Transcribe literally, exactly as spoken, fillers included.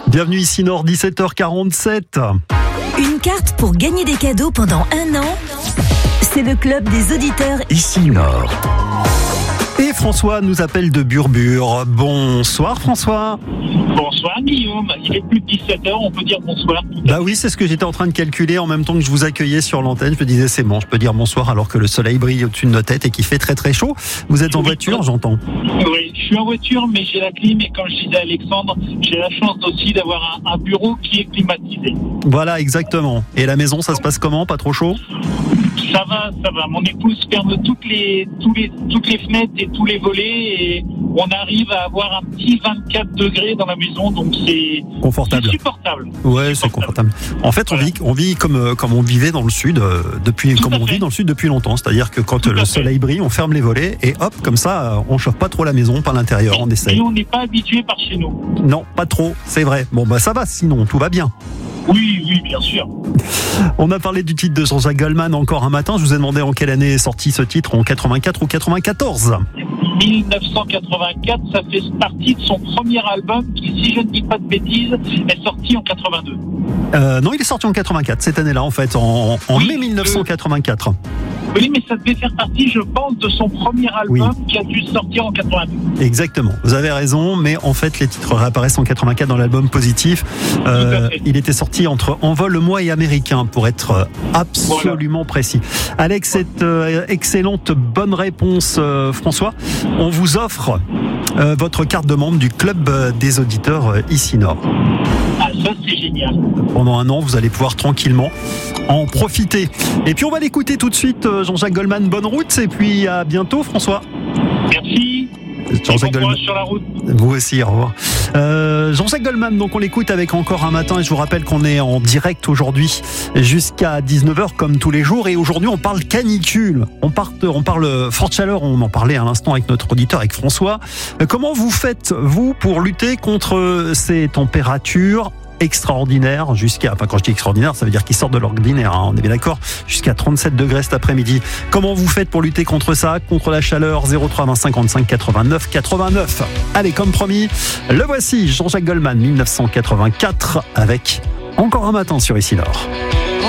Bienvenue ici Nord, dix-sept heures quarante-sept. Une carte pour gagner des cadeaux pendant un an. C'est le club des auditeurs Ici Nord. Et François nous appelle de Burbure. Bonsoir François. Bonsoir Guillaume, il est plus de dix-sept heures, on peut dire bonsoir. Bah oui, c'est ce que j'étais en train de calculer en même temps que je vous accueillais sur l'antenne. Je me disais c'est bon, je peux dire bonsoir alors que le soleil brille au-dessus de nos têtes et qu'il fait très très chaud. Vous êtes en voiture, j'entends. Oui, je suis en voiture mais j'ai la clim et comme je disais à Alexandre, j'ai la chance aussi d'avoir un, un bureau qui est climatisé. Voilà, exactement. Et la maison, ça se passe comment? Pas trop chaud? Ça va, ça va. Mon épouse ferme toutes les, tous les, toutes les fenêtres et tous les volets et on arrive à avoir un petit vingt-quatre degrés dans la maison, donc c'est confortable. C'est supportable. Ouais, c'est confortable. En fait, on voilà. vit, on vit comme, comme on vivait dans le sud euh, depuis, Tout comme on fait. vit dans le sud depuis longtemps. C'est-à-dire que quand Tout le soleil brille, on ferme les volets et hop, comme ça, on chauffe pas trop la maison, pas l'intérieur, on essaye. Et on n'est pas habitué par chez nous. Non, pas trop, c'est vrai. Bon, bah ça va, sinon tout va bien. Oui, oui, bien sûr. On a parlé du titre de Jean-Jacques Goldman encore un matin. Je vous ai demandé en quelle année est sorti ce titre, en quatre-vingt-quatre ou quatre-vingt-quatorze. dix-neuf cent quatre-vingt-quatre, ça fait partie de son premier album qui, si je ne dis pas de bêtises, est sorti en quatre-vingt-deux. Euh, non, il est sorti en quatre-vingt-quatre, cette année-là en fait, en, en Oui, mai dix-neuf cent quatre-vingt-quatre. Oui, mais ça devait faire partie, je pense, de son premier album Oui. qui a dû sortir en quatre-vingt-deux. Exactement, vous avez raison, mais en fait les titres réapparaissent en quatre-vingt-quatre dans l'album Positif. Euh, il était sorti entre Envol le mois et Américain pour être absolument voilà. précis. Alex, cette euh, excellente bonne réponse euh, François. On vous offre euh, votre carte de membre du club euh, des auditeurs euh, Ici Nord. Ah, ça c'est génial. Pendant un an, vous allez pouvoir tranquillement en profiter. Et puis on va l'écouter tout de suite, euh, Jean-Jacques Goldman, bonne route, et puis à bientôt François. Merci. Jean-Jacques bon Goldman. sur la route. Vous aussi, au revoir. Euh, Jean-Jacques Goldman, donc on l'écoute avec Encore un matin et je vous rappelle qu'on est en direct aujourd'hui jusqu'à dix-neuf heures comme tous les jours et aujourd'hui on parle canicule, on, part, on parle forte chaleur, on en parlait à l'instant avec notre auditeur, avec François. Comment vous faites, vous, pour lutter contre ces températures extraordinaire jusqu'à, enfin quand je dis extraordinaire, ça veut dire qu'ils sortent de l'ordinaire, hein, on est bien d'accord, jusqu'à trente-sept degrés cet après-midi. Comment vous faites pour lutter contre ça, contre la chaleur? Zéro trois vingt cinquante-cinq quatre-vingt-neuf quatre-vingt-neuf. Allez, comme promis, le voici, Jean-Jacques Goldman, dix-neuf cent quatre-vingt-quatre, avec Encore un matin sur Ici Nord.